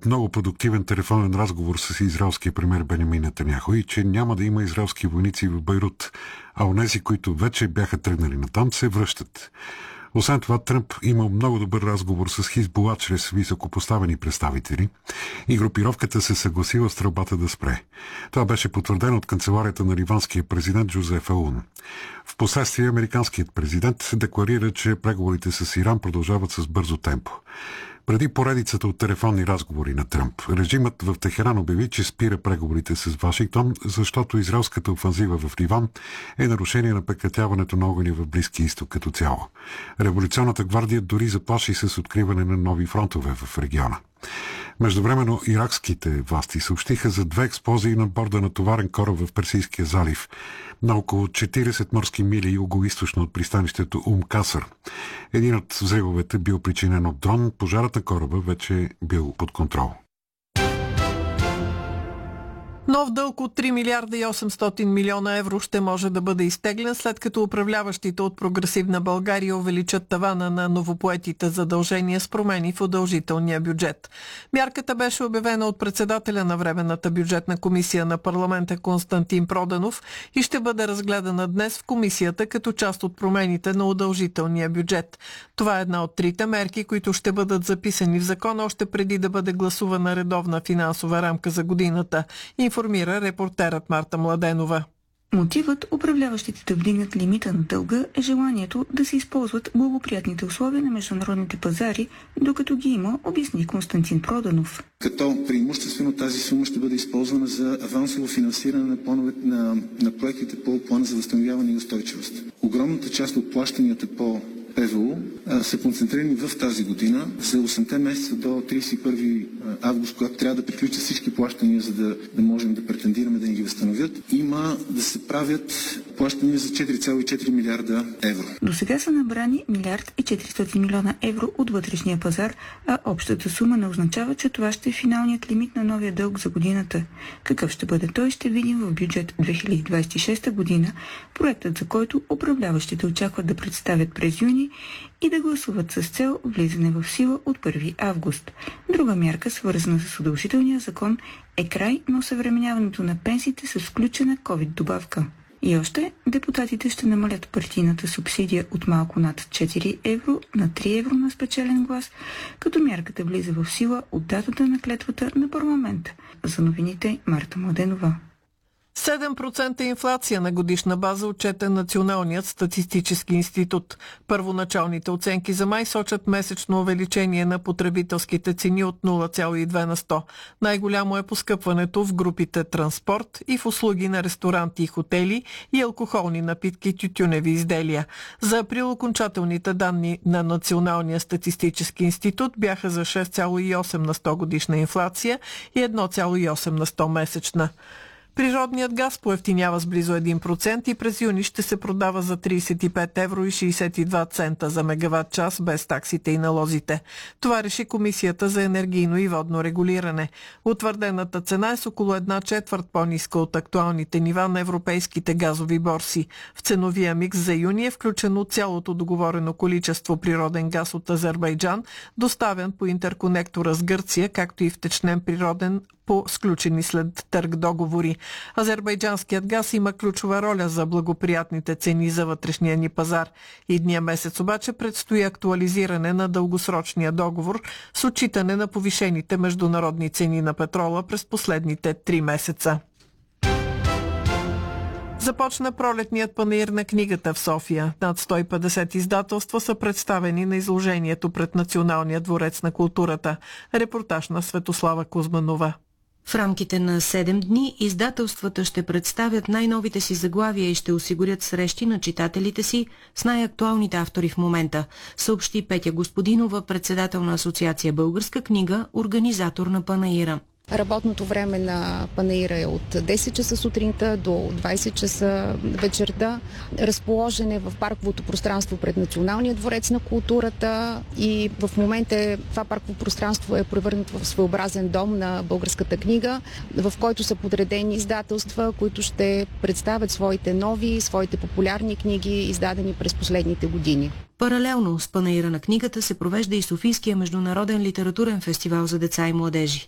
много продуктивен телефонен разговор с израелския премиер Бенямин Нетаняху и че няма да има израелски войници в Бейрут, а онези, които вече бяха тръгнали натам, се връщат. Освен това, Тръмп имал много добър разговор с Хизбула чрез високопоставени представители и групировката се съгласила стрелбата да спре. Това беше потвърдено от канцеларията на ливанския президент Жозеф Аун. Впоследствие американският президент декларира, че преговорите с Иран продължават с бързо темпо. Преди поредицата от телефонни разговори на Тръмп, режимът в Техеран обяви, че спира преговорите с Вашингтон, защото израелската офанзива в Ливан е нарушение на прекратяването на огъня в Близкия изток като цяло. Революционната гвардия дори заплаши с откриване на нови фронтове в региона. Междувременно иракските власти съобщиха за 2 експлозии на борда на товарен кораб в Персийския залив, на около 40 морски мили югоизточно от пристанището Касър. Един от взривовете бил причинен от дрон, пожарът на кораба вече бил под контрол. Нов дълг от 3 милиарда и 800 милиона евро ще може да бъде изтеглен, след като управляващите от Прогресивна България увеличат тавана на новопоетите задължения с промени в удължителния бюджет. Мярката беше обявена от председателя на Временната бюджетна комисия на парламента Константин Проданов и ще бъде разгледана днес в комисията като част от промените на удължителния бюджет. Това е една от 3 мерки, които ще бъдат записани в закон още преди да бъде гласувана редовна финансова рамка за годината, информира репортерът Марта Младенова. Мотивът управляващите да вдигнат лимита на дълга е желанието да се използват благоприятните условия на международните пазари, докато ги има, обясни Константин Проданов. Като преимуществено тази сума ще бъде използвана за авансово финансиране на проектите по плана за възстановяване и устойчивост. Огромната част от плащанията по ПВУ са концентрирани в тази година за 8-те месеца до 31 август, когато трябва да приключат всички плащания, за да можем да претендираме да ни ги възстановят. Има да се правят плащания за 4,4 милиарда евро. До сега са набрани 1 милиард и 400 милиона евро от вътрешния пазар, а общата сума не означава, че това ще е финалният лимит на новия дълг за годината. Какъв ще бъде той, ще видим в бюджет 2026 година, проектът за който управляващите очакват да представят през юни и да гласуват с цел влизане в сила от 1 август. Друга мярка, свързана с удължителния закон, е край на осъвременяването на пенсиите с включена COVID-добавка. И още, депутатите ще намалят партийната субсидия от малко над 4 евро на 3 евро на спечелен глас, като мярката влиза в сила от датата на клетвата на парламента. За новините Марта Младенова. 7% инфлация на годишна база отчете Националният статистически институт. Първоначалните оценки за май сочат месечно увеличение на потребителските цени от 0,2 на 100. Най-голямо е поскъпването в групите транспорт и в услуги на ресторанти и хотели и алкохолни напитки, тютюневи изделия. За април окончателните данни на Националния статистически институт бяха за 6,8 на 100 годишна инфлация и 1,8 на 100 месечна. Природният газ поевтинява с близо 1% и през юни ще се продава за 35 евро и 62 цента за мегаватт час без таксите и налозите. Това реши Комисията за енергийно и водно регулиране. Утвърдената цена е с около 1/4 по-ниска от актуалните нива на европейските газови борси. В ценовия микс за юни е включено цялото договорено количество природен газ от Азербайджан, доставен по интерконектора с Гърция, както и втечнен природен по сключени след търг договори. Азербайджанският газ има ключова роля за благоприятните цени за вътрешния ни пазар. Идния месец обаче предстои актуализиране на дългосрочния договор с отчитане на повишените международни цени на петрола през последните 3 месеца. Започна пролетният панаир на книгата в София. Над 150 издателства са представени на изложението пред Националния дворец на културата. Репортаж на Светослава Кузманова. В рамките на 7 дни издателствата ще представят най-новите си заглавия и ще осигурят срещи на читателите си с най-актуалните автори в момента, съобщи Петя Господинова, председател на Асоциация Българска книга, организатор на панаира. Работното време на панаира е от 10 часа сутринта до 20 часа вечерта. Разположен е в парковото пространство пред Националния дворец на културата и в момента това парково пространство е превърнато в своеобразен дом на българската книга, в който са подредени издателства, които ще представят своите нови, своите популярни книги, издадени през последните години. Паралелно с панаира на книгата се провежда и Софийския международен литературен фестивал за деца и младежи.